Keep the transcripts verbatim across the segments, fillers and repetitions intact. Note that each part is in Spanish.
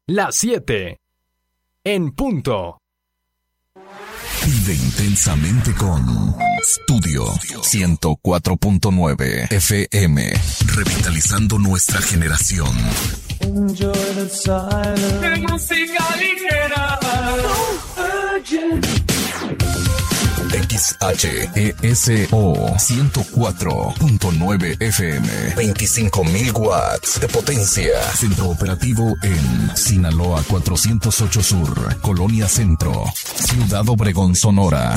las siete. En punto. Vive intensamente con Studio ciento cuatro punto nueve F M, revitalizando nuestra generación. Enjoy the silence. Música ligera. X H E S O ciento cuatro punto nueve F M, veinticinco mil watts de potencia. Centro operativo en Sinaloa cuatrocientos ocho Sur, Colonia Centro, Ciudad Obregón, Sonora.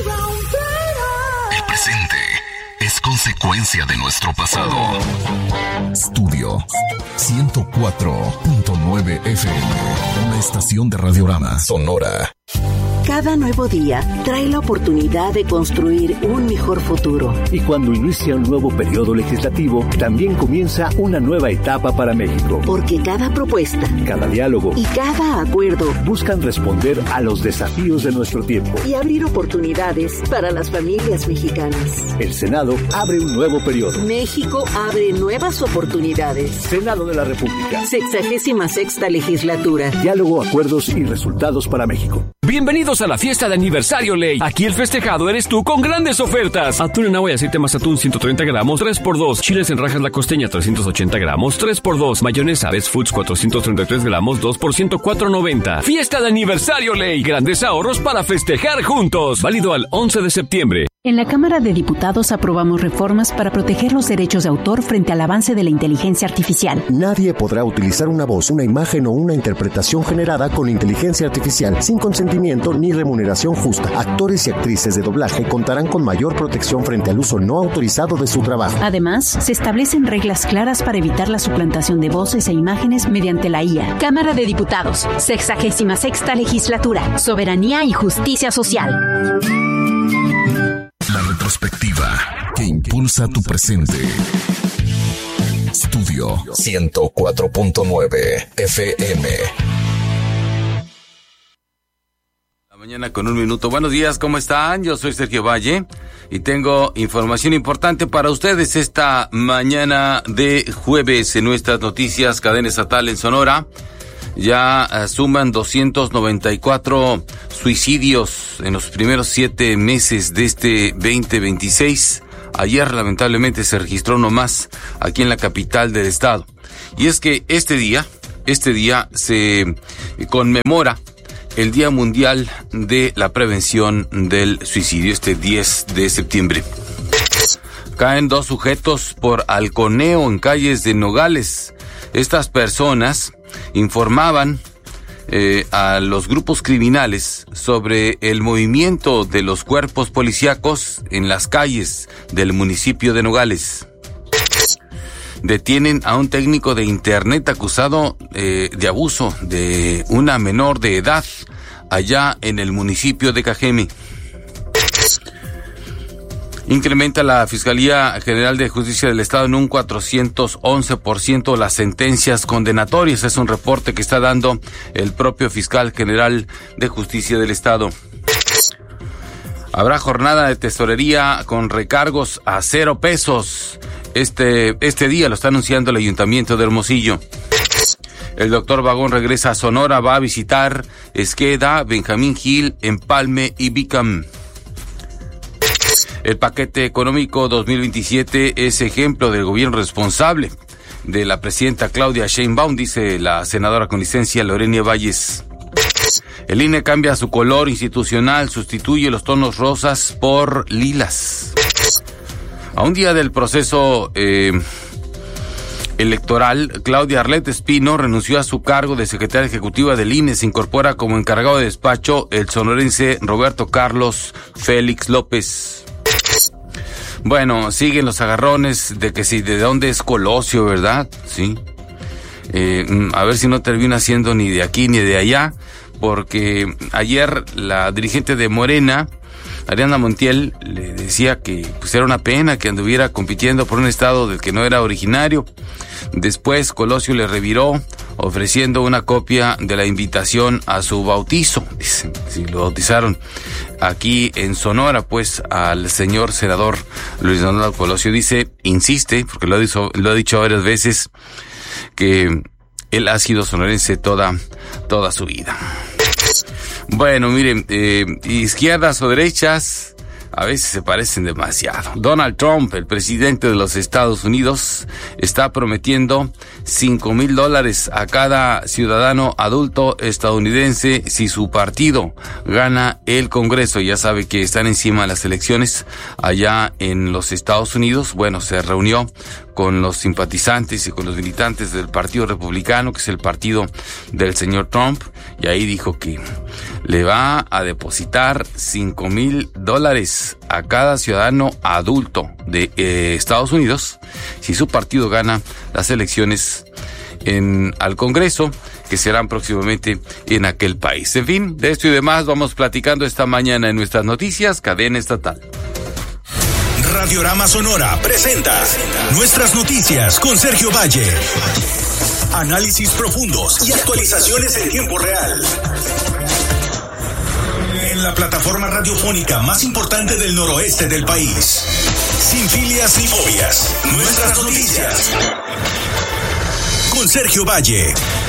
El presente es consecuencia de nuestro pasado. Studio ciento cuatro punto nueve F M, una estación de Radiorama Sonora. Cada nuevo día trae la oportunidad de construir un mejor futuro. Y cuando inicia un nuevo periodo legislativo, también comienza una nueva etapa para México. Porque cada propuesta, cada diálogo y cada acuerdo buscan responder a los desafíos de nuestro tiempo y abrir oportunidades para las familias mexicanas. El Senado abre un nuevo periodo. México abre nuevas oportunidades. Senado de la República. Sexagésima sexta legislatura. Diálogo, acuerdos y resultados para México. Bienvenidos a la fiesta de aniversario Ley. Aquí el festejado eres tú con grandes ofertas. Atún en agua y aceite más atún ciento treinta gramos, tres por dos. Chiles en rajas La Costeña trescientos ochenta gramos, tres por dos. Mayonesa Best Foods cuatrocientos treinta y tres gramos, dos por ciento cuatro noventa. Fiesta de aniversario Ley. Grandes ahorros para festejar juntos. Válido al once de septiembre. En la Cámara de Diputados aprobamos reformas para proteger los derechos de autor frente al avance de la inteligencia artificial. Nadie podrá utilizar una voz, una imagen o una interpretación generada con inteligencia artificial sin consentimiento ni remuneración justa. Actores y actrices de doblaje contarán con mayor protección frente al uso no autorizado de su trabajo. Además, se establecen reglas claras para evitar la suplantación de voces e imágenes mediante la I A. Cámara de Diputados, sexagésima sexta legislatura, soberanía y justicia social. La retrospectiva que impulsa tu presente. Studio ciento cuatro punto nueve F M. La mañana con un minuto. Buenos días, ¿cómo están? Yo soy Sergio Valle y tengo información importante para ustedes esta mañana de jueves en nuestras noticias. Cadena estatal en Sonora ya uh, suman doscientos noventa y cuatro suicidios en los primeros siete meses de este veinte veintiséis. Ayer lamentablemente se registró uno más aquí en la capital del estado. Y es que este día, este día se conmemora el Día Mundial de la Prevención del Suicidio, este diez de septiembre. Caen dos sujetos por halconeo en calles de Nogales. Estas personas informaban eh, a los grupos criminales sobre el movimiento de los cuerpos policíacos en las calles del municipio de Nogales. Detienen a un técnico de internet acusado eh, de abuso de una menor de edad allá en el municipio de Cajeme. Incrementa la Fiscalía General de Justicia del Estado en un cuatrocientos once por ciento las sentencias condenatorias. Es un reporte que está dando el propio Fiscal General de Justicia del Estado. Habrá jornada de tesorería con recargos a cero pesos. Este, este día lo está anunciando el Ayuntamiento de Hermosillo. El doctor Vagón regresa a Sonora, va a visitar Esqueda, Benjamín Gil, Empalme y Bicam. El paquete económico dos mil veintisiete es ejemplo del gobierno responsable de la presidenta Claudia Sheinbaum, dice la senadora con licencia Lorena Valles. El I N E cambia su color institucional, sustituye los tonos rosas por lilas. A un día del proceso eh, electoral, Claudia Arlette Espino renunció a su cargo de secretaria ejecutiva del I N E. Se incorpora como encargado de despacho el sonorense Roberto Carlos Félix López. Bueno, siguen los agarrones de que si de dónde es Colosio, ¿verdad? Sí. Eh, a ver si no termina siendo ni de aquí ni de allá, porque ayer la dirigente de Morena, Ariana Montiel, le decía que pues era una pena que anduviera compitiendo por un estado del que no era originario. Después Colosio le reviró ofreciendo una copia de la invitación a su bautizo. Dicen, si lo bautizaron aquí en Sonora, pues al señor senador Luis Donaldo Colosio. Dice, insiste, porque lo ha dicho, lo ha dicho varias veces, que él ha sido sonorense toda, toda su vida. Bueno, miren, eh, izquierdas o derechas, a veces se parecen demasiado. Donald Trump, el presidente de los Estados Unidos, está prometiendo cinco mil dólares a cada ciudadano adulto estadounidense si su partido gana el Congreso. Ya sabe que están encima de las elecciones allá en los Estados Unidos. Bueno, se reunió con los simpatizantes y con los militantes del Partido Republicano, que es el partido del señor Trump, y ahí dijo que le va a depositar cinco mil dólares a cada ciudadano adulto de eh, Estados Unidos si su partido gana las elecciones en al Congreso, que serán próximamente en aquel país. En fin, de esto y demás vamos platicando esta mañana en nuestras noticias, cadena estatal. Radiorama Sonora presenta Nuestras Noticias con Sergio Valle. Análisis profundos y actualizaciones en tiempo real. En la plataforma radiofónica más importante del noroeste del país. Sin filias ni fobias. Nuestras Noticias. Con Sergio Valle.